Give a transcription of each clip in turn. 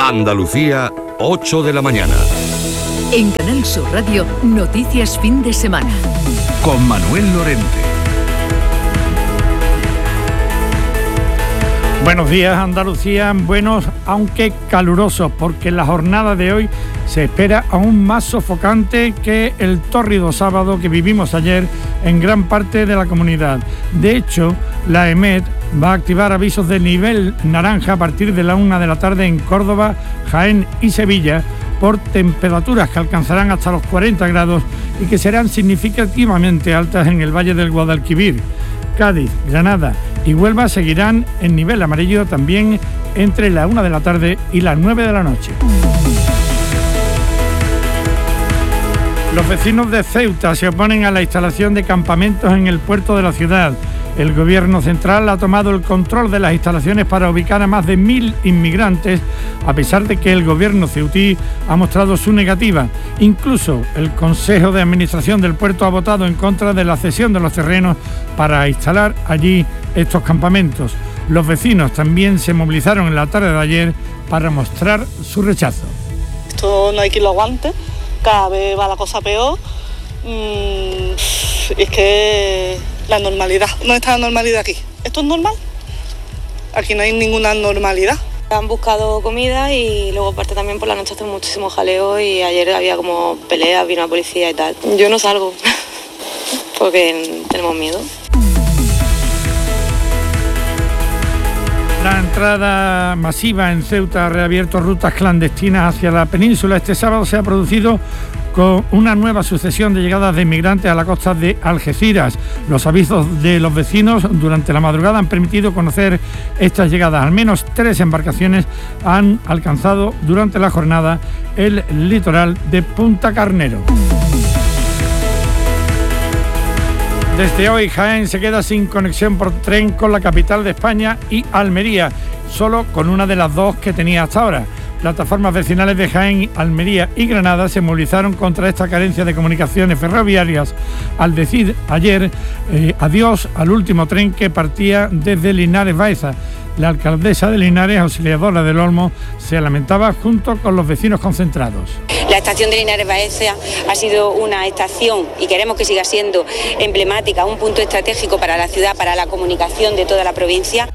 Andalucía, 8 de la mañana. En Canal Sur Radio, Noticias Fin de Semana. Con Manuel Lorente. Buenos días, Andalucía, buenos aunque calurosos, porque la jornada de hoy se espera aún más sofocante que el tórrido sábado que vivimos ayer en gran parte de la comunidad. De hecho, la EMET va a activar avisos de nivel naranja a partir de la 1 de la tarde en Córdoba, Jaén y Sevilla, por temperaturas que alcanzarán hasta los 40 grados y que serán significativamente altas en el Valle del Guadalquivir. Cádiz, Granada y Huelva seguirán en nivel amarillo también entre la 1 de la tarde y las 9 de la noche. Los vecinos de Ceuta se oponen a la instalación de campamentos en el puerto de la ciudad. El gobierno central ha tomado el control de las instalaciones para ubicar a más de 1.000 inmigrantes, a pesar de que el gobierno ceutí ha mostrado su negativa. Incluso el Consejo de Administración del puerto ha votado en contra de la cesión de los terrenos para instalar allí estos campamentos. Los vecinos también se movilizaron en la tarde de ayer para mostrar su rechazo. Esto no hay quien lo aguante, cada vez va la cosa peor. Es que la normalidad, ¿dónde está la normalidad aquí? ¿Esto es normal? Aquí no hay ninguna normalidad. Han buscado comida y luego aparte también por la noche hace muchísimo jaleo y ayer había como peleas, vino la policía y tal. Yo no salgo porque tenemos miedo. La entrada masiva en Ceuta ha reabierto rutas clandestinas hacia la península. Este sábado se ha producido con una nueva sucesión de llegadas de inmigrantes a la costa de Algeciras. Los avisos de los vecinos durante la madrugada han permitido conocer estas llegadas. Al menos 3 embarcaciones han alcanzado durante la jornada el litoral de Punta Carnero. Desde hoy, Jaén se queda sin conexión por tren con la capital de España y Almería, solo con una de las dos que tenía hasta ahora. Plataformas vecinales de Jaén, Almería y Granada se movilizaron contra esta carencia de comunicaciones ferroviarias al decir ayer adiós al último tren que partía desde Linares Baeza. La alcaldesa de Linares, Auxiliadora del Olmo, se lamentaba junto con los vecinos concentrados. La estación de Linares Baeza ha sido una estación, y queremos que siga siendo emblemática, un punto estratégico para la ciudad, para la comunicación de toda la provincia.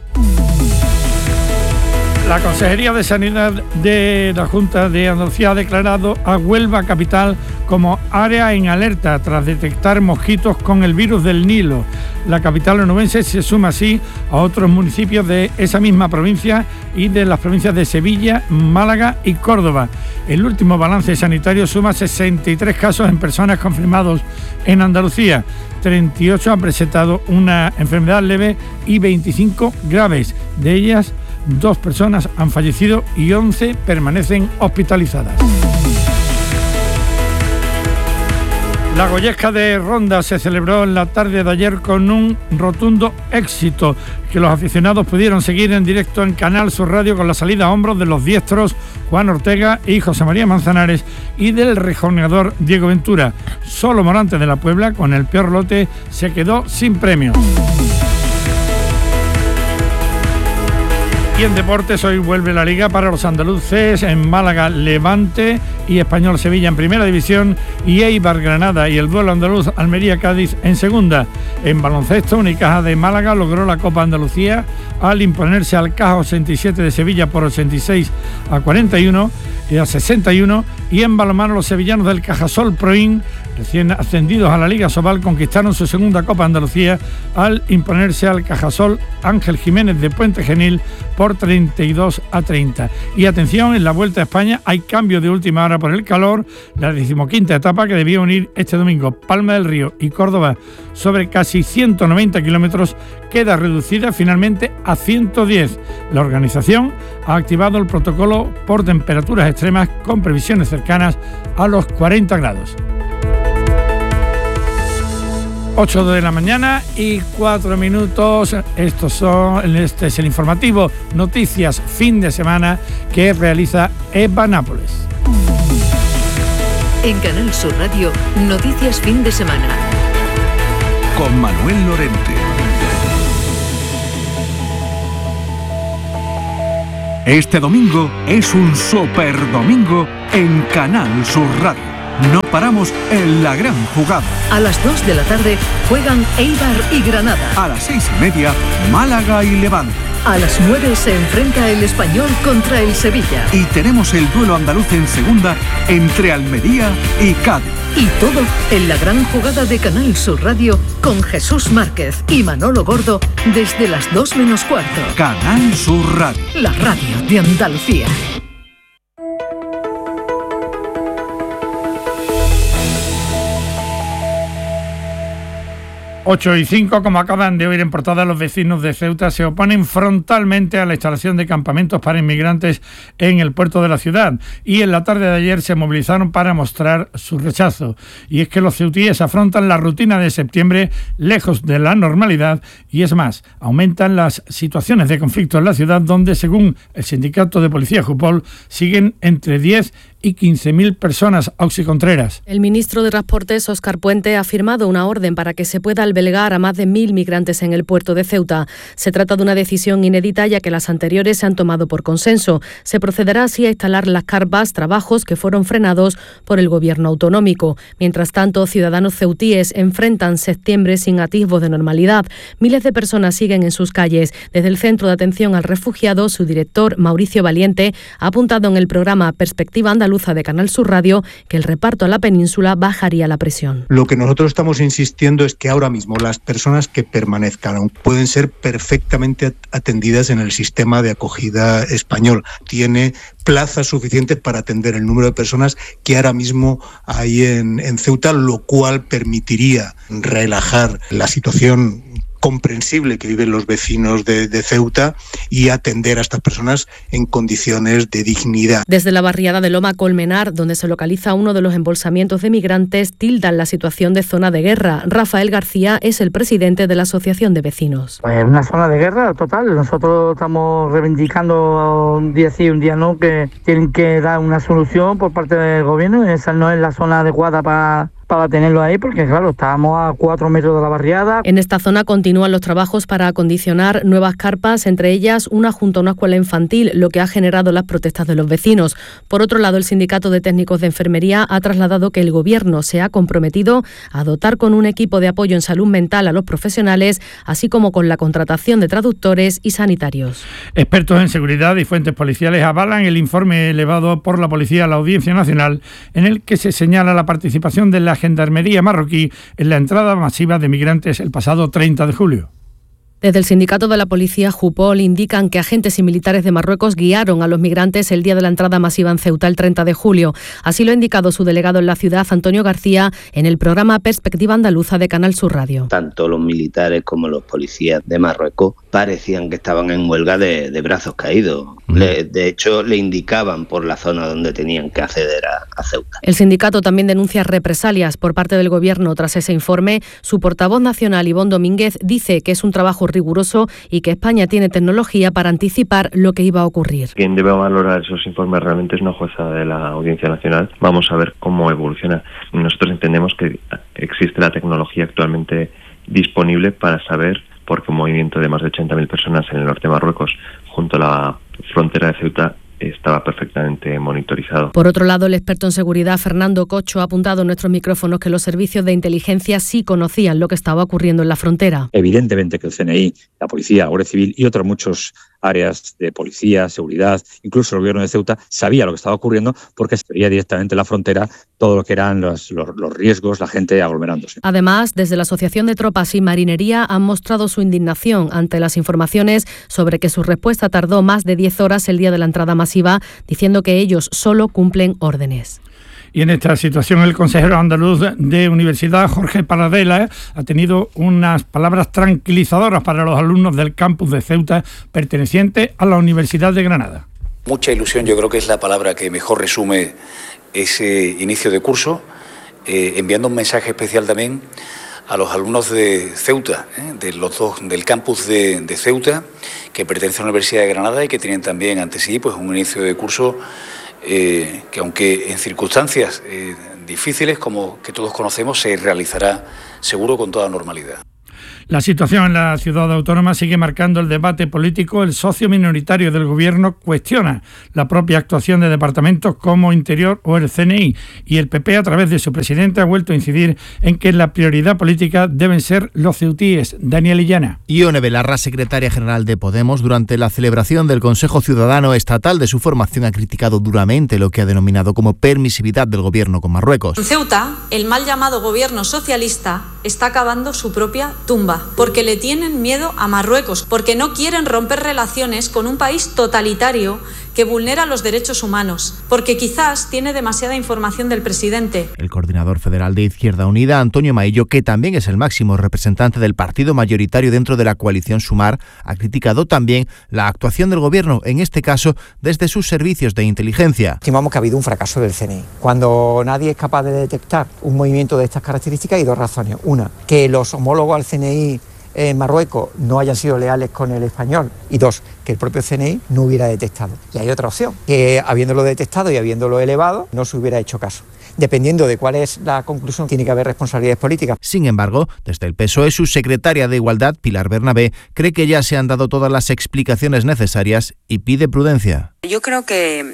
La Consejería de Sanidad de la Junta de Andalucía ha declarado a Huelva capital como área en alerta tras detectar mosquitos con el virus del Nilo. La capital onubense se suma así a otros municipios de esa misma provincia y de las provincias de Sevilla, Málaga y Córdoba. El último balance sanitario suma 63 casos en personas confirmados en Andalucía. 38 han presentado una enfermedad leve y 25 graves. De ellas, 2 personas han fallecido y 11 permanecen hospitalizadas. La Goyesca de Ronda se celebró en la tarde de ayer con un rotundo éxito que los aficionados pudieron seguir en directo en Canal Sur Radio con la salida a hombros de los diestros Juan Ortega y José María Manzanares y del rejoneador Diego Ventura. Solo Morante de la Puebla, con el peor lote, se quedó sin premios. Y en deportes hoy vuelve la Liga para los andaluces. En Málaga, Levante y Español Sevilla en primera división y Eibar Granada y el duelo andaluz Almería-Cádiz en segunda. En baloncesto, Unicaja de Málaga logró la Copa Andalucía al imponerse al Caja 87 de Sevilla por 86-41 y a 61. Y en balonmano, los sevillanos del Cajasol Proin, recién ascendidos a la Liga Sobal, conquistaron su segunda Copa Andalucía al imponerse al Cajasol Ángel Jiménez de Puente Genil por 32-30. Y atención, en la Vuelta a España hay cambio de última hora por el calor. La 15ª etapa, que debía unir este domingo Palma del Río y Córdoba sobre casi 190 kilómetros, queda reducida finalmente a 110. La organización ha activado el protocolo por temperaturas extremas con previsiones cercanas a los 40 grados. 8 de la mañana y 4 minutos. Este es el informativo Noticias Fin de Semana que realiza Eva Nápoles. En Canal Sur Radio, Noticias Fin de Semana. Con Manuel Lorente. Este domingo es un super domingo en Canal Sur Radio. No paramos en la gran jugada. A las 2 de la tarde juegan Eibar y Granada. A las 6:30, Málaga y Levante. A las 9 se enfrenta el Español contra el Sevilla. Y tenemos el duelo andaluz en segunda entre Almería y Cádiz. Y todo en la gran jugada de Canal Sur Radio con Jesús Márquez y Manolo Gordo desde las 2 menos cuarto. Canal Sur Radio. La radio de Andalucía. 8:05, como acaban de oír en portada, los vecinos de Ceuta se oponen frontalmente a la instalación de campamentos para inmigrantes en el puerto de la ciudad, y en la tarde de ayer se movilizaron para mostrar su rechazo. Y es que los ceutíes afrontan la rutina de septiembre lejos de la normalidad, y es más, aumentan las situaciones de conflicto en la ciudad, donde, según el sindicato de policía Jupol, siguen entre 10 y 15.000 personas. Auxi Contreras. El ministro de Transportes, Óscar Puente, ha firmado una orden para que se pueda albergar a más de 1.000 migrantes en el puerto de Ceuta. Se trata de una decisión inédita, ya que las anteriores se han tomado por consenso. Se procederá así a instalar las carpas, trabajos que fueron frenados por el gobierno autonómico. Mientras tanto, ciudadanos ceutíes enfrentan septiembre sin atisbos de normalidad. Miles de personas siguen en sus calles. Desde el Centro de Atención al Refugiado, su director, Mauricio Valiente, ha apuntado en el programa Perspectiva Andaluza de Canal Sur Radio que el reparto a la península bajaría la presión. Lo que nosotros estamos insistiendo es que ahora mismo las personas que permanezcan pueden ser perfectamente atendidas en el sistema de acogida español. Tiene plazas suficientes para atender el número de personas que ahora mismo hay en Ceuta, lo cual permitiría relajar la situación comprensible que viven los vecinos de Ceuta y atender a estas personas en condiciones de dignidad. Desde la barriada de Loma Colmenar, donde se localiza uno de los embolsamientos de migrantes, tildan la situación de zona de guerra. Rafael García es el presidente de la Asociación de Vecinos. Pues una zona de guerra total. Nosotros estamos reivindicando un día sí, un día no, que tienen que dar una solución por parte del gobierno. Esa no es la zona adecuada para tenerlo ahí, porque claro, estábamos a 4 metros de la barriada. En esta zona continúan los trabajos para acondicionar nuevas carpas, entre ellas una junto a una escuela infantil, lo que ha generado las protestas de los vecinos. Por otro lado, el Sindicato de Técnicos de Enfermería ha trasladado que el Gobierno se ha comprometido a dotar con un equipo de apoyo en salud mental a los profesionales, así como con la contratación de traductores y sanitarios. Expertos en seguridad y fuentes policiales avalan el informe elevado por la policía a la Audiencia Nacional, en el que se señala la participación de la Gendarmería marroquí en la entrada masiva de migrantes el pasado 30 de julio. Desde el sindicato de la policía Jupol indican que agentes y militares de Marruecos guiaron a los migrantes el día de la entrada masiva en Ceuta el 30 de julio. Así lo ha indicado su delegado en la ciudad, Antonio García, en el programa Perspectiva Andaluza de Canal Sur Radio. Tanto los militares como los policías de Marruecos parecían que estaban en huelga de brazos caídos. De hecho, le indicaban por la zona donde tenían que acceder a Ceuta. El sindicato también denuncia represalias por parte del Gobierno tras ese informe. Su portavoz nacional, Ivonne Domínguez, dice que es un trabajo riguroso y que España tiene tecnología para anticipar lo que iba a ocurrir. Quien debe valorar esos informes realmente es una jueza de la Audiencia Nacional. Vamos a ver cómo evoluciona. Nosotros entendemos que existe la tecnología actualmente disponible para saber por qué un movimiento de más de 80.000 personas en el norte de Marruecos junto a la frontera de Ceuta estaba perfectamente monitorizado. Por otro lado, el experto en seguridad Fernando Cocho ha apuntado en nuestros micrófonos que los servicios de inteligencia sí conocían lo que estaba ocurriendo en la frontera. Evidentemente que el CNI, la Policía, la Guardia Civil y otras muchas áreas de policía, seguridad, incluso el gobierno de Ceuta, sabía lo que estaba ocurriendo porque se veía directamente en la frontera todo lo que eran los riesgos, la gente aglomerándose. Además, desde la Asociación de Tropas y Marinería han mostrado su indignación ante las informaciones sobre que su respuesta tardó más de 10 horas el día de la entrada masiva, diciendo que ellos solo cumplen órdenes. Y en esta situación el consejero andaluz de Universidad, Jorge Paradela, ha tenido unas palabras tranquilizadoras para los alumnos del campus de Ceuta perteneciente a la Universidad de Granada. Mucha ilusión, yo creo que es la palabra que mejor resume ese inicio de curso, enviando un mensaje especial también a los alumnos de Ceuta, del campus de Ceuta, que pertenece a la Universidad de Granada y que tienen también ante sí pues un inicio de curso que aunque en circunstancias difíciles, como que todos conocemos, se realizará seguro con toda normalidad. La situación en la ciudad autónoma sigue marcando el debate político. El socio minoritario del gobierno cuestiona la propia actuación de departamentos como Interior o el CNI, y el PP, a través de su presidente, ha vuelto a incidir en que la prioridad política deben ser los ceutíes. Daniel Illana. Ione Belarra, secretaria general de Podemos, durante la celebración del Consejo Ciudadano Estatal de su formación, ha criticado duramente lo que ha denominado como permisividad del gobierno con Marruecos. En Ceuta, el mal llamado gobierno socialista está acabando su propia tumba, porque le tienen miedo a Marruecos, porque no quieren romper relaciones con un país totalitario que vulnera los derechos humanos, porque quizás tiene demasiada información del presidente. El coordinador federal de Izquierda Unida, Antonio Maillo, que también es el máximo representante del partido mayoritario dentro de la coalición Sumar, ha criticado también la actuación del gobierno, en este caso desde sus servicios de inteligencia. Estimamos que ha habido un fracaso del CNI. Cuando nadie es capaz de detectar un movimiento de estas características, hay dos razones. Una, que los homólogos al CNI en Marruecos no hayan sido leales con el español, y dos, que el propio CNI no hubiera detectado. Y hay otra opción, que habiéndolo detectado y habiéndolo elevado, no se hubiera hecho caso. Dependiendo de cuál es la conclusión, tiene que haber responsabilidades políticas. Sin embargo, desde el PSOE, su secretaria de Igualdad, Pilar Bernabé, cree que ya se han dado todas las explicaciones necesarias y pide prudencia. Yo creo que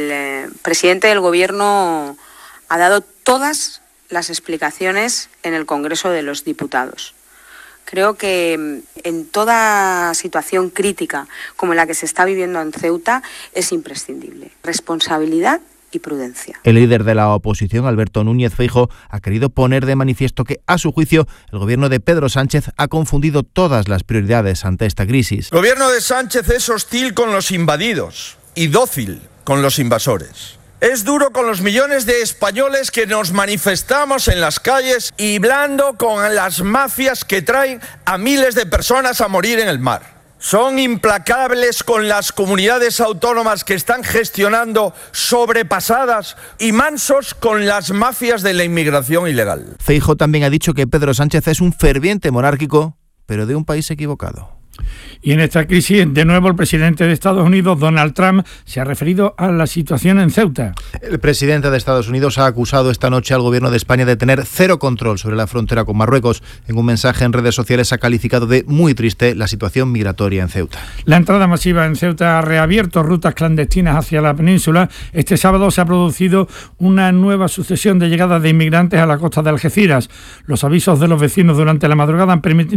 el presidente del Gobierno ha dado todas las explicaciones en el Congreso de los Diputados. Creo que en toda situación crítica como la que se está viviendo en Ceuta es imprescindible responsabilidad y prudencia. El líder de la oposición, Alberto Núñez Feijóo, ha querido poner de manifiesto que, a su juicio, el gobierno de Pedro Sánchez ha confundido todas las prioridades ante esta crisis. El gobierno de Sánchez es hostil con los invadidos y dócil con los invasores. Es duro con los millones de españoles que nos manifestamos en las calles y blando con las mafias que traen a miles de personas a morir en el mar. Son implacables con las comunidades autónomas que están gestionando sobrepasadas y mansos con las mafias de la inmigración ilegal. Feijóo también ha dicho que Pedro Sánchez es un ferviente monárquico, pero de un país equivocado. Y en esta crisis, de nuevo, el presidente de Estados Unidos, Donald Trump, se ha referido a la situación en Ceuta. El presidente de Estados Unidos ha acusado esta noche al gobierno de España de tener cero control sobre la frontera con Marruecos. En un mensaje en redes sociales ha calificado de muy triste la situación migratoria en Ceuta. La entrada masiva en Ceuta ha reabierto rutas clandestinas hacia la península. Este sábado se ha producido una nueva sucesión de llegadas de inmigrantes a la costa de Algeciras. Los avisos de los vecinos durante la madrugada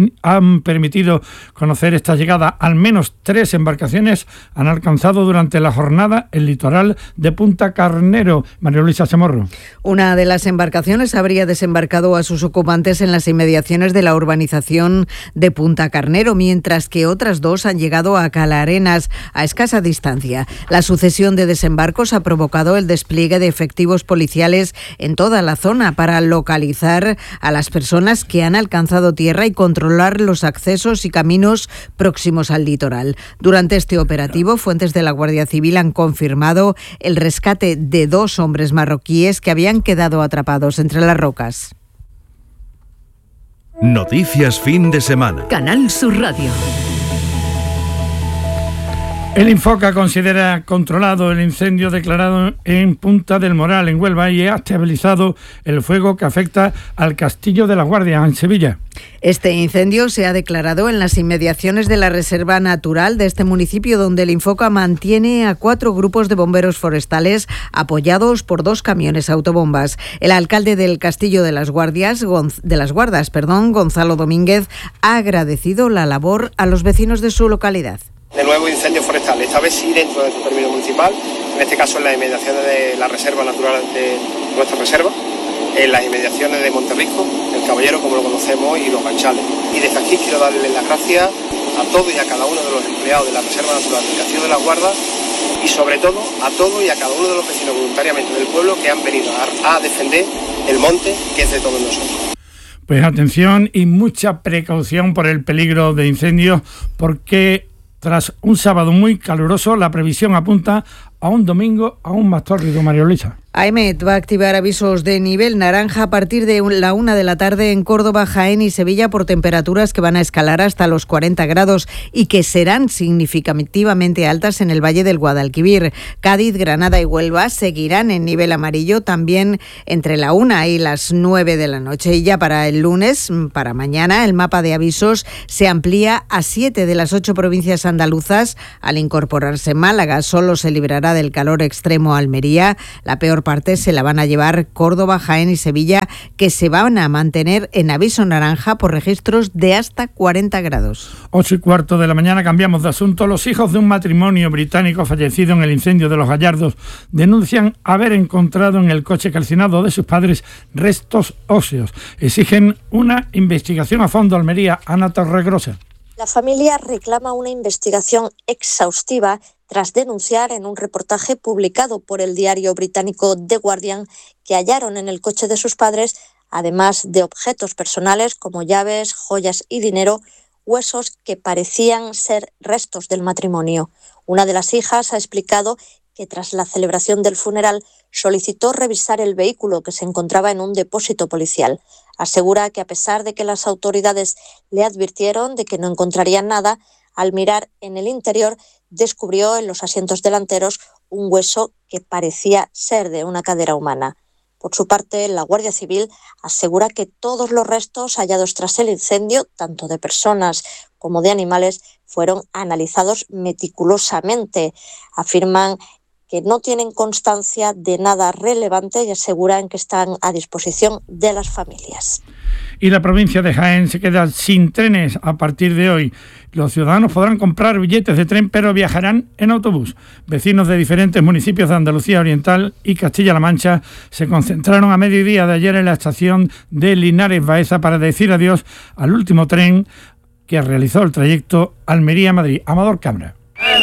han permitido conocer esta llegada. Al menos 3 embarcaciones han alcanzado durante la jornada el litoral de Punta Carnero. María Luisa Chamorro. Una de las embarcaciones habría desembarcado a sus ocupantes en las inmediaciones de la urbanización de Punta Carnero, mientras que otras 2 han llegado a Calaarenas, a escasa distancia. La sucesión de desembarcos ha provocado el despliegue de efectivos policiales en toda la zona para localizar a las personas que han alcanzado tierra y controlar los accesos y caminos próximos al litoral. Durante este operativo, fuentes de la Guardia Civil han confirmado el rescate de 2 hombres marroquíes que habían quedado atrapados entre las rocas. Noticias fin de semana. Canal Sur Radio. El Infoca considera controlado el incendio declarado en Punta del Moral, en Huelva, y ha estabilizado el fuego que afecta al Castillo de las Guardias, en Sevilla. Este incendio se ha declarado en las inmediaciones de la Reserva Natural de este municipio, donde el Infoca mantiene a 4 grupos de bomberos forestales apoyados por 2 camiones autobombas. El alcalde del Castillo de las Guardas, Gonzalo Domínguez, ha agradecido la labor a los vecinos de su localidad. De nuevo incendio forestal, esta vez sí dentro del término municipal, en este caso en las inmediaciones de la Reserva Natural de nuestra reserva, en las inmediaciones de Monterrico, el Caballero como lo conocemos y los Ganchales. Y desde aquí quiero darle las gracias a todos y a cada uno de los empleados de la Reserva Natural del Castillo de las Guardas y sobre todo a todos y a cada uno de los vecinos voluntariamente del pueblo que han venido a defender el monte que es de todos nosotros. Pues atención y mucha precaución por el peligro de incendios, porque tras un sábado muy caluroso, la previsión apunta a un domingo aún más tórrido, María Luisa. AEMET va a activar avisos de nivel naranja a partir de la 1 de la tarde en Córdoba, Jaén y Sevilla por temperaturas que van a escalar hasta los 40 grados y que serán significativamente altas en el Valle del Guadalquivir. Cádiz, Granada y Huelva seguirán en nivel amarillo también entre la 1 y las 9 de la noche. Y ya para el lunes, para mañana, el mapa de avisos se amplía a 7 de las 8 provincias andaluzas. Al incorporarse Málaga, solo se librará del calor extremo Almería. La peor parte se la van a llevar Córdoba, Jaén y Sevilla, que se van a mantener en aviso naranja por registros de hasta 40 grados. 8:15 de la mañana, cambiamos de asunto. Los hijos de un matrimonio británico fallecido en el incendio de Los Gallardos denuncian haber encontrado en el coche calcinado de sus padres restos óseos. Exigen una investigación a fondo. Almería, Ana Torregrosa. La familia reclama una investigación exhaustiva tras denunciar en un reportaje publicado por el diario británico The Guardian que hallaron en el coche de sus padres, además de objetos personales como llaves, joyas y dinero, huesos que parecían ser restos del matrimonio. Una de las hijas ha explicado que tras la celebración del funeral solicitó revisar el vehículo que se encontraba en un depósito policial. Asegura que a pesar de que las autoridades le advirtieron de que no encontrarían nada, al mirar en el interior descubrió en los asientos delanteros un hueso que parecía ser de una cadera humana. Por su parte, la Guardia Civil asegura que todos los restos hallados tras el incendio, tanto de personas como de animales, fueron analizados meticulosamente. Afirman que no tienen constancia de nada relevante y aseguran que están a disposición de las familias. Y la provincia de Jaén se queda sin trenes a partir de hoy. Los ciudadanos podrán comprar billetes de tren, pero viajarán en autobús. Vecinos de diferentes municipios de Andalucía Oriental y Castilla-La Mancha se concentraron a mediodía de ayer en la estación de Linares Baeza para decir adiós al último tren que realizó el trayecto Almería-Madrid. Amador Cámara.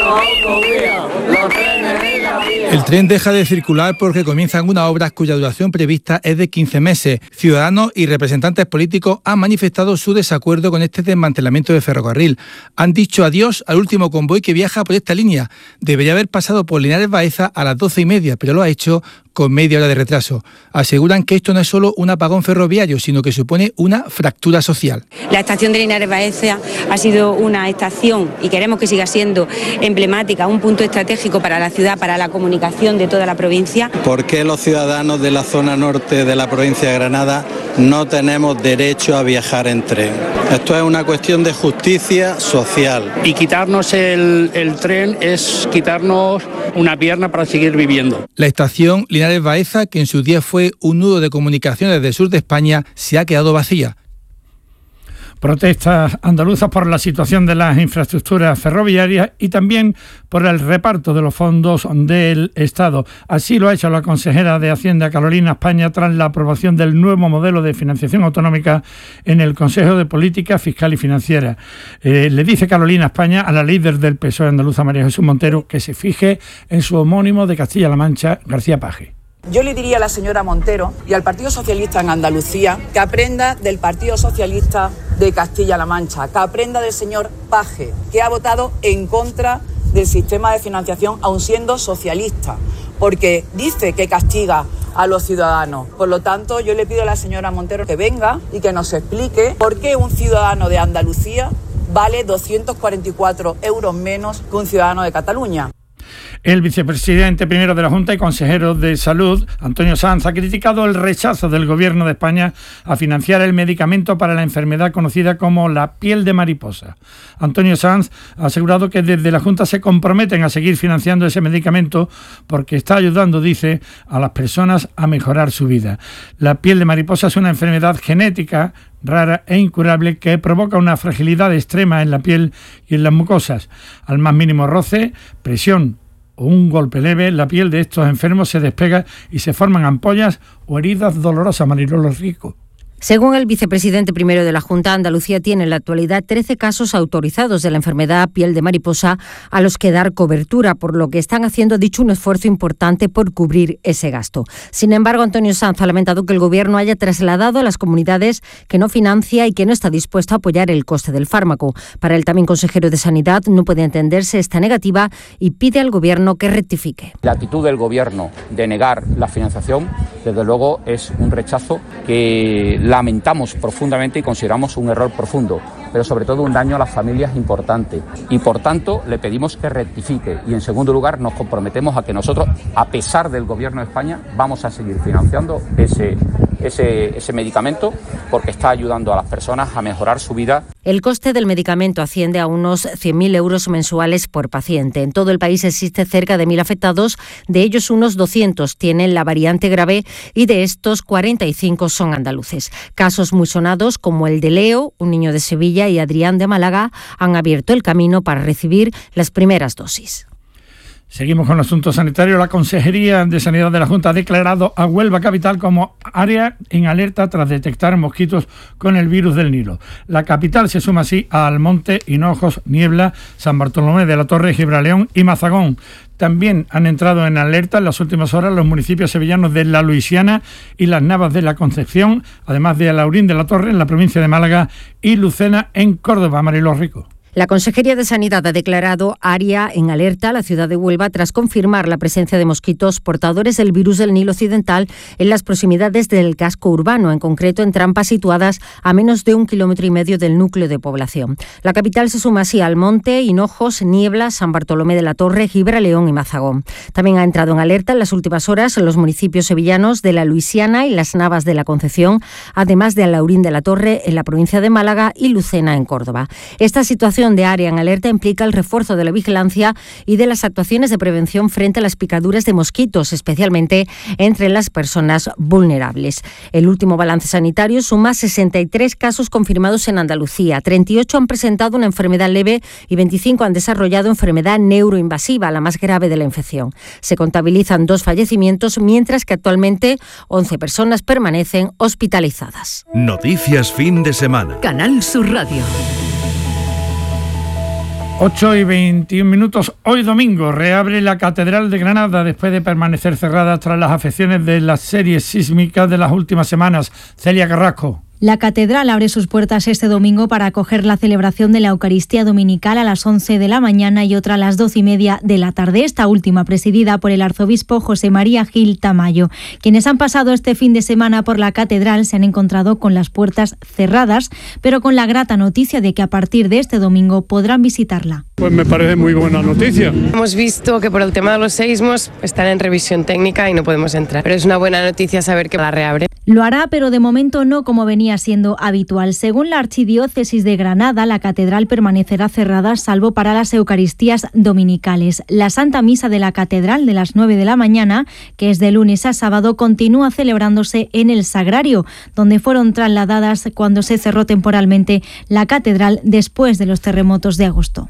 El tren deja de circular porque comienzan unas obras cuya duración prevista es de 15 meses. Ciudadanos y representantes políticos han manifestado su desacuerdo con este desmantelamiento de ferrocarril. Han dicho adiós al último convoy que viaja por esta línea. Debería haber pasado por Linares Baeza a las 12:30, pero lo ha hecho con media hora de retraso. Aseguran que esto no es solo un apagón ferroviario, sino que supone una fractura social. La estación de Linares Baeza ha sido una estación, y queremos que siga siendo emblemática, un punto estratégico para la ciudad, para la comunicación de toda la provincia. ¿Por qué los ciudadanos de la zona norte de la provincia de Granada no tenemos derecho a viajar en tren? Esto es una cuestión de justicia social. Y quitarnos el tren es quitarnos una pierna para seguir viviendo. La estación Linares Baeza, que en su día fue un nudo de comunicaciones del sur de España, se ha quedado vacía. Protestas andaluzas por la situación de las infraestructuras ferroviarias y también por el reparto de los fondos del Estado. Así lo ha hecho la consejera de Hacienda, Carolina España, tras la aprobación del nuevo modelo de financiación autonómica en el Consejo de Política Fiscal y Financiera. Le dice Carolina España a la líder del PSOE andaluza, María Jesús Montero, que se fije en su homónimo de Castilla-La Mancha, García Paje. Yo le diría a la señora Montero y al Partido Socialista en Andalucía que aprenda del Partido Socialista de Castilla-La Mancha, que aprenda del señor Paje, que ha votado en contra del sistema de financiación aun siendo socialista, porque dice que castiga a los ciudadanos. Por lo tanto, yo le pido a la señora Montero que venga y que nos explique por qué un ciudadano de Andalucía vale 244 euros menos que un ciudadano de Cataluña. El vicepresidente primero de la Junta y consejero de Salud, Antonio Sanz, ha criticado el rechazo del Gobierno de España a financiar el medicamento para la enfermedad conocida como la piel de mariposa. Antonio Sanz ha asegurado que desde la Junta se comprometen a seguir financiando ese medicamento porque está ayudando, dice, a las personas a mejorar su vida. La piel de mariposa es una enfermedad genética rara e incurable que provoca una fragilidad extrema en la piel y en las mucosas. Al más mínimo roce, presión o un golpe leve, la piel de estos enfermos se despega y se forman ampollas o heridas dolorosas. Mariló Rico. Según el vicepresidente primero de la Junta, Andalucía tiene en la actualidad 13 casos autorizados de la enfermedad piel de mariposa a los que dar cobertura, por lo que están haciendo, dicho, un esfuerzo importante por cubrir ese gasto. Sin embargo, Antonio Sanz ha lamentado que el Gobierno haya trasladado a las comunidades que no financia y que no está dispuesto a apoyar el coste del fármaco. Para el también consejero de Sanidad, no puede entenderse esta negativa y pide al Gobierno que rectifique. La actitud del Gobierno de negar la financiación, desde luego, es un rechazo que lamentamos profundamente y consideramos un error profundo, pero sobre todo un daño a las familias importante. Y por tanto le pedimos que rectifique y en segundo lugar nos comprometemos a que nosotros, a pesar del Gobierno de España, vamos a seguir financiando ese medicamento porque está ayudando a las personas a mejorar su vida. El coste del medicamento asciende a unos 100.000 euros mensuales por paciente. En todo el país existe cerca de 1.000 afectados, de ellos unos 200 tienen la variante grave y de estos 45 son andaluces. Casos muy sonados como el de Leo, un niño de Sevilla, y Adrián de Málaga han abierto el camino para recibir las primeras dosis. Seguimos con el asunto sanitario. La Consejería de Sanidad de la Junta ha declarado a Huelva capital como área en alerta tras detectar mosquitos con el virus del Nilo. La capital se suma así a Almonte, Hinojos, Niebla, San Bartolomé de la Torre, Gibraleón y Mazagón. También han entrado en alerta en las últimas horas los municipios sevillanos de La Luisiana y Las Navas de la Concepción, además de Alaurín de la Torre en la provincia de Málaga y Lucena en Córdoba. Mariló Rico. La Consejería de Sanidad ha declarado área en alerta a la ciudad de Huelva tras confirmar la presencia de mosquitos portadores del virus del Nilo Occidental en las proximidades del casco urbano, en concreto en trampas situadas a menos de 1,5 kilómetros del núcleo de población. La capital se suma así a Almonte, Hinojos, Niebla, San Bartolomé de la Torre, Gibraleón y Mazagón. También ha entrado en alerta en las últimas horas los municipios sevillanos de La Luisiana y Las Navas de la Concepción, además de Alaurín de la Torre en la provincia de Málaga y Lucena en Córdoba. Esta situación de área en alerta implica el refuerzo de la vigilancia y de las actuaciones de prevención frente a las picaduras de mosquitos, especialmente entre las personas vulnerables. El último balance sanitario suma 63 casos confirmados en Andalucía. 38 han presentado una enfermedad leve y 25 han desarrollado enfermedad neuroinvasiva, la más grave de la infección. Se contabilizan 2 fallecimientos, mientras que actualmente 11 personas permanecen hospitalizadas. Noticias fin de semana. Canal Sur Radio. 8:21. Hoy domingo reabre la Catedral de Granada después de permanecer cerrada tras las afecciones de las series sísmicas de las últimas semanas. Celia Carrasco. La catedral abre sus puertas este domingo para acoger la celebración de la Eucaristía Dominical a las 11 de la mañana y otra a las 12:30 de la tarde, esta última presidida por el arzobispo José María Gil Tamayo. Quienes han pasado este fin de semana por la catedral se han encontrado con las puertas cerradas, pero con la grata noticia de que a partir de este domingo podrán visitarla. Pues me parece muy buena noticia. Hemos visto que por el tema de los seísmos están en revisión técnica y no podemos entrar, pero es una buena noticia saber que la reabre. Lo hará, pero de momento no como venía siendo habitual. Según la Archidiócesis de Granada, la catedral permanecerá cerrada salvo para las Eucaristías dominicales. La Santa Misa de la Catedral de las 9 de la mañana, que es de lunes a sábado, continúa celebrándose en el Sagrario, donde fueron trasladadas cuando se cerró temporalmente la catedral después de los terremotos de agosto.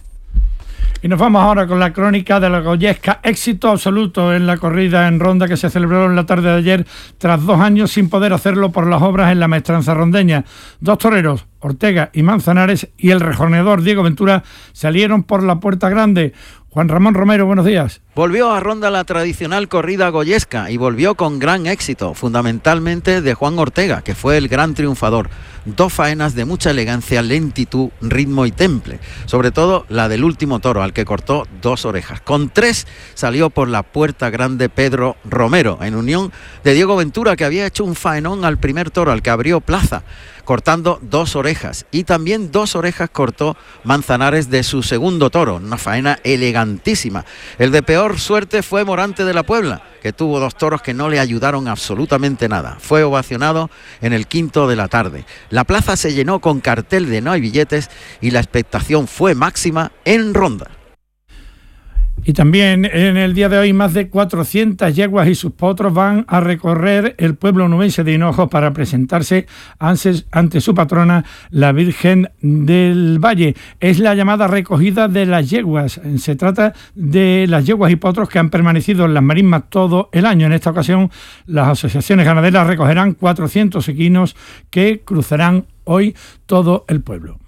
Y nos vamos ahora con la crónica de la Goyesca. Éxito absoluto en la corrida en ronda que se celebró en la tarde de ayer, tras 2 años sin poder hacerlo por las obras en la Maestranza rondeña. 2 toreros, Ortega y Manzanares, y el rejoneador Diego Ventura salieron por la Puerta Grande. Juan Ramón Romero, buenos días. Volvió a Ronda la tradicional corrida goyesca y volvió con gran éxito, fundamentalmente de Juan Ortega, que fue el gran triunfador. 2 faenas de mucha elegancia, lentitud, ritmo y temple, sobre todo la del último toro, al que cortó 2 orejas. Con 3 salió por la Puerta Grande Pedro Romero, en unión de Diego Ventura, que había hecho un faenón al primer toro, al que abrió plaza, cortando 2 orejas, y también 2 orejas cortó Manzanares de su segundo toro, una faena elegantísima. El de peor suerte fue Morante de la Puebla, que tuvo 2 toros que no le ayudaron absolutamente nada. Fue ovacionado en el quinto de la tarde. La plaza se llenó con cartel de no hay billetes y la expectación fue máxima en Ronda. Y también en el día de hoy más de 400 yeguas y sus potros van a recorrer el pueblo onubense de Hinojos para presentarse ante su patrona, la Virgen del Valle. Es la llamada recogida de las yeguas. Se trata de las yeguas y potros que han permanecido en las marismas todo el año. En esta ocasión, las asociaciones ganaderas recogerán 400 equinos que cruzarán hoy todo el pueblo.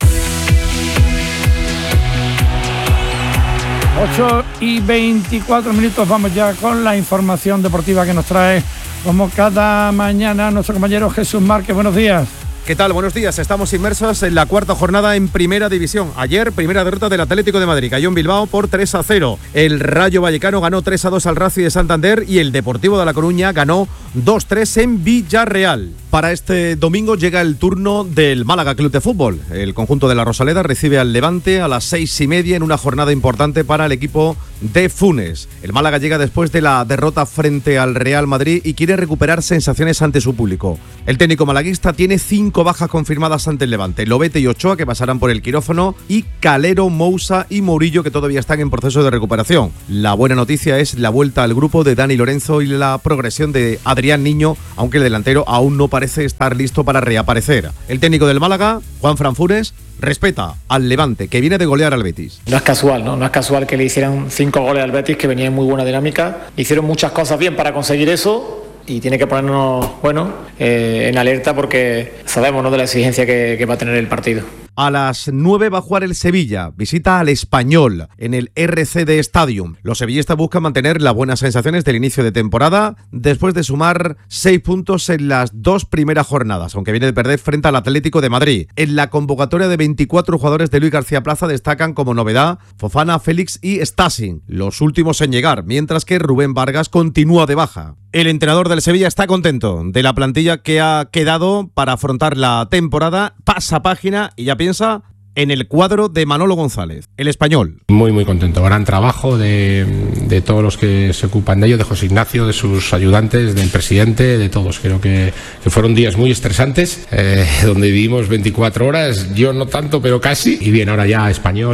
8:24, vamos ya con la información deportiva que nos trae, como cada mañana, nuestro compañero Jesús Márquez. Buenos días. ¿Qué tal? Buenos días. Estamos inmersos en la cuarta jornada en Primera División. Ayer, primera derrota del Atlético de Madrid. Cayó en Bilbao por 3-0. El Rayo Vallecano ganó 3-2 al Racing de Santander y el Deportivo de La Coruña ganó 2-3 en Villarreal. Para este domingo llega el turno del Málaga Club de Fútbol. El conjunto de la Rosaleda recibe al Levante a las 6:30 en una jornada importante para el equipo de Funes. El Málaga llega después de la derrota frente al Real Madrid y quiere recuperar sensaciones ante su público. El técnico malaguista tiene 5 bajas confirmadas ante el Levante: Lobete y Ochoa, que pasarán por el quirófano, y Calero, Mousa y Murillo, que todavía están en proceso de recuperación. La buena noticia es la vuelta al grupo de Dani Lorenzo y la progresión de Adrián Niño, aunque el delantero aún no parece estar listo para reaparecer. El técnico del Málaga, Juanfran Funes, respeta al Levante, que viene de golear al Betis. No es casual, ¿no? No es casual que le hicieran 5 goles al Betis, que venía en muy buena dinámica. Hicieron muchas cosas bien para conseguir eso y tiene que ponernos, en alerta, porque sabemos, ¿no?, de la exigencia que va a tener el partido. A las 9 va a jugar el Sevilla, visita al Español en el RCD Stadium. Los sevillistas buscan mantener las buenas sensaciones del inicio de temporada después de sumar 6 puntos en las 2 primeras jornadas, aunque viene de perder frente al Atlético de Madrid. En la convocatoria de 24 jugadores de Luis García Plaza destacan como novedad Fofana, Félix y Stasin, los últimos en llegar, mientras que Rubén Vargas continúa de baja. El entrenador del Sevilla está contento de la plantilla que ha quedado para afrontar la temporada, pasa página y ya piensa en el cuadro de Manolo González, el Español. Muy contento, gran trabajo de todos los que se ocupan de ello, de José Ignacio, de sus ayudantes, del presidente, de todos. Creo que fueron días muy estresantes, donde vivimos 24 horas, yo no tanto, pero casi. Y bien, ahora ya español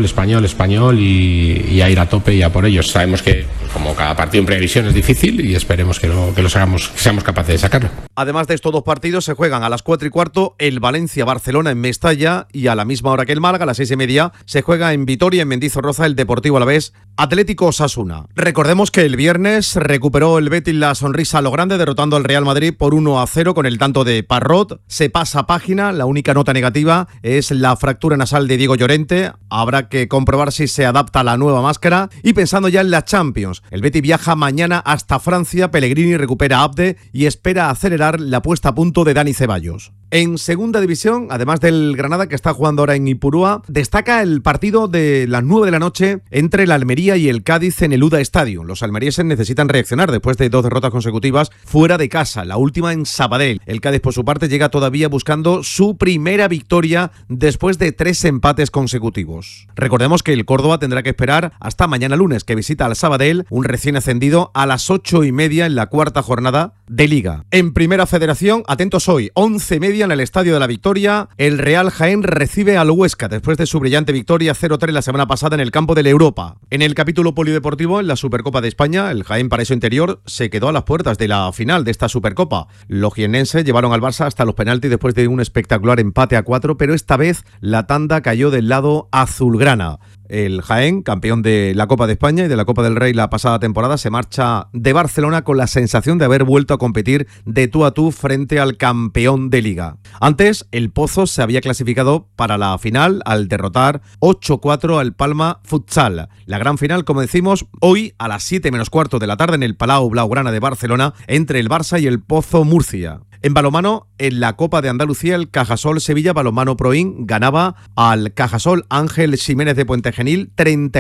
y a ir a tope y a por ellos. Sabemos que, como cada partido en previsión, es difícil y esperemos que seamos capaces de sacarlo. Además de estos 2 partidos, se juegan a las 4:15 el Valencia-Barcelona en Mestalla, y a la misma hora que el Málaga, a las 6:30, se juega en Vitoria, en Mendizorroza, el Deportivo Alavés Atlético Osasuna. Recordemos que el viernes recuperó el Betis la sonrisa a lo grande, derrotando al Real Madrid por 1-0 con el tanto de Parrot. Se pasa página, la única nota negativa es la fractura nasal de Diego Llorente. Habrá que comprobar si se adapta a la nueva máscara. Y pensando ya en la Champions, el Betis viaja mañana hasta Francia, Pellegrini recupera a Abde y espera acelerar la puesta a punto de Dani Ceballos. En segunda división, además del Granada, que está jugando ahora en Ipurúa, destaca el partido de las 9 de la noche entre el Almería y el Cádiz en el UDA Stadium. Los almerienses necesitan reaccionar después de 2 derrotas consecutivas fuera de casa, la última en Sabadell. El Cádiz, por su parte, llega todavía buscando su primera victoria después de 3 empates consecutivos. Recordemos que el Córdoba tendrá que esperar hasta mañana lunes, que visita al Sabadell, un recién ascendido, a las 8:30 en la cuarta jornada de Liga. En Primera Federación, atentos hoy, 11:30 en el Estadio de la Victoria, el Real Jaén recibe al Huesca después de su brillante victoria 0-3 la semana pasada en el campo de la Europa. En el capítulo polideportivo, en la Supercopa de España, el Jaén Paraíso Interior se quedó a las puertas de la final de esta Supercopa. Los jiennenses llevaron al Barça hasta los penaltis después de un espectacular empate a 4, pero esta vez la tanda cayó del lado azulgrana. El Jaén, campeón de la Copa de España y de la Copa del Rey la pasada temporada, se marcha de Barcelona con la sensación de haber vuelto a competir de tú a tú frente al campeón de Liga. Antes, el Pozo se había clasificado para la final al derrotar 8-4 al Palma Futsal. La gran final, como decimos, hoy a las 7:15 de la tarde en el Palau Blaugrana de Barcelona, entre el Barça y el Pozo Murcia. En balonmano, en la Copa de Andalucía, el Cajasol Sevilla Balonmano Proin ganaba al Cajasol Ángel Ximénez de Puente Genil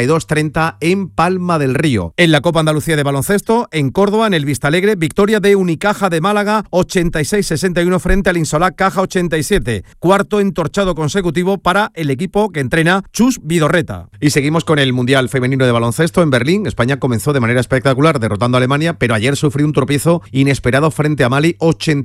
32-30 en Palma del Río. En la Copa Andalucía de baloncesto, en Córdoba, en el Vistalegre, victoria de Unicaja de Málaga 86-61 frente al Insolá Caja 87. Cuarto entorchado consecutivo para el equipo que entrena Chus Vidorreta. Y seguimos con el Mundial Femenino de Baloncesto en Berlín. España comenzó de manera espectacular derrotando a Alemania, pero ayer sufrió un tropiezo inesperado frente a Mali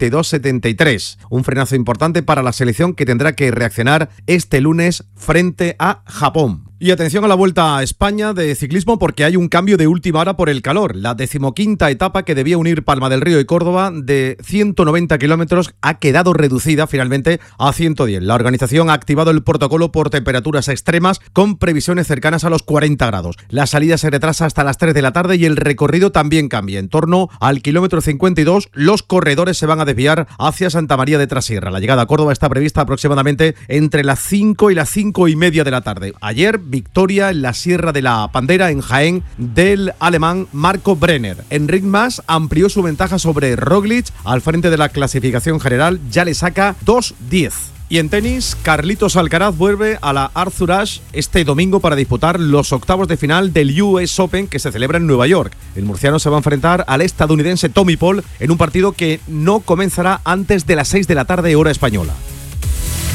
82-73. Un frenazo importante para la selección, que tendrá que reaccionar este lunes frente a Japón. Y atención a la Vuelta a España de ciclismo porque hay un cambio de última hora por el calor. La 15ª etapa que debía unir Palma del Río y Córdoba de 190 kilómetros ha quedado reducida finalmente a 110. La organización ha activado el protocolo por temperaturas extremas con previsiones cercanas a los 40 grados. La salida se retrasa hasta las 3 de la tarde y el recorrido también cambia. En torno al kilómetro 52 los corredores se van a desviar hacia Santa María de Trasierra. La llegada a Córdoba está prevista aproximadamente entre las 5 y las 5:30 de la tarde. Ayer, victoria en la Sierra de la Pandera, en Jaén, del alemán Marco Brenner. Enric Mas amplió su ventaja sobre Roglic. Al frente de la clasificación general ya le saca 2:10. Y en tenis, Carlitos Alcaraz vuelve a la Arthur Ashe este domingo para disputar los octavos de final del US Open que se celebra en Nueva York. El murciano se va a enfrentar al estadounidense Tommy Paul en un partido que no comenzará antes de las 6 de la tarde hora española.